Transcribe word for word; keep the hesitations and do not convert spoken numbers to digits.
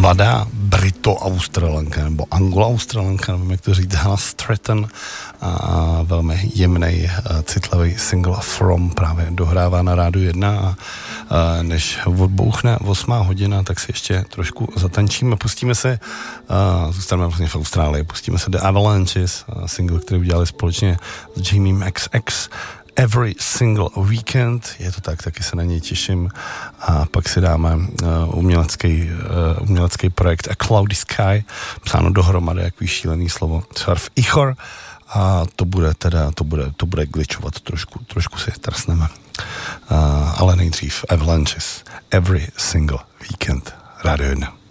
mladá Brito-Australanka nebo Anglo-Australanka, nevím, jak to říct, Hannah Stratton, a velmi jemnej, citlivý single From právě dohrává na Rádiu jedna a než odbouchne osmá hodina, tak si ještě trošku zatančíme, pustíme se, zůstaneme vlastně v Austrálii, pustíme se The Avalanches, single, který udělali společně s Jamie X X, Every Single Weekend, je to tak, taky se na něj těším a pak si dáme uh, umělecký, uh, umělecký projekt A Cloudy Sky, psáno dohromady, jaký šílený slovo, Surf Ichor, a to bude teda, to bude, to bude glitchovat trošku, trošku si trasneme. Uh, ale nejdřív Avalanches, Every Single Weekend, Rádio jedna.